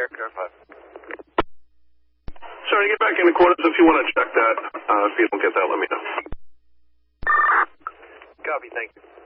Car 5. Sorry, get back in the quarters if you want to check that. If you don't get that, let me know. Copy, thank you.